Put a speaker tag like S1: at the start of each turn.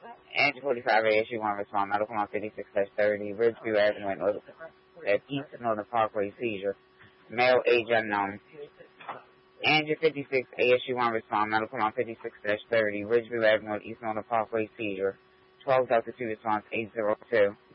S1: Angie 45 ASU 1 respond, medical on 56-30, Ridgeview Avenue at East Northern Parkway, seizure. Male, age unknown. Angie 56 ASU 1 respond, medical on 56-30, Ridgeview Avenue at East Northern Parkway, seizure. 12 Delta 2 response 802.